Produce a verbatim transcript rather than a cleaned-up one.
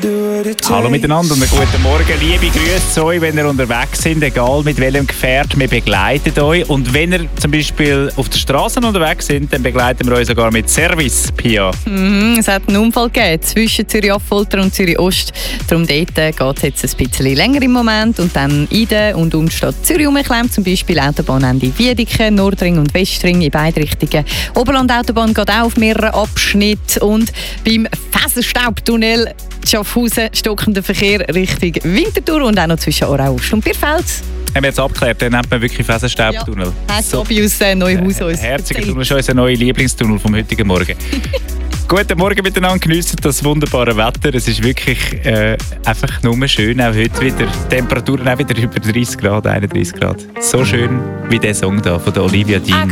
Hallo miteinander und einen guten Morgen. Liebe Grüße zu euch, wenn ihr unterwegs seid, egal mit welchem Gefährt, wir begleiten euch. Und wenn ihr zum Beispiel auf der Straße unterwegs seid, dann begleiten wir euch sogar mit Service, Pia. Mhm, es hat einen Unfall gegeben zwischen Zürich-Affolter und Zürich-Ost. Darum dort geht es jetzt ein bisschen länger im Moment. Und dann in der und um die Stadt Zürich herumklemmt, zum Beispiel Autobahnende Wiedeke, Nordring und Westring in beide Richtungen. Oberland-Autobahn geht auch auf mehreren Abschnitten. Und beim Faserstaubtunnel Schaffhausen stockender Verkehr Richtung Winterthur und auch noch zwischen Aarau-Ost und Bierfeld. Haben wir jetzt abgeklärt, den nennt man wirklich Faserstaubtunnel. Ja, hat so. aus äh, Neuhaus. Herzlichen Tunnel ist unser neuer Lieblingstunnel vom heutigen Morgen. Guten Morgen miteinander, geniessen das wunderbare Wetter. Es ist wirklich äh, einfach nur schön. Auch heute wieder Temperaturen auch wieder über dreißig Grad, einunddreißig Grad. So schön wie der Song da von der Olivia Dean.